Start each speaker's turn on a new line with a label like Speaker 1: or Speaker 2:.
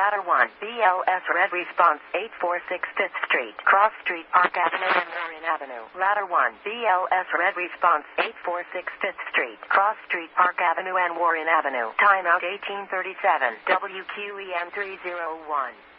Speaker 1: Ladder 1, BLS red response 846 5th Street, Cross Street, Park Avenue and Warren Avenue. Ladder 1, BLS red response 846 5th Street, Cross Street, Park Avenue and Warren Avenue. Timeout 1837, WQEN 301.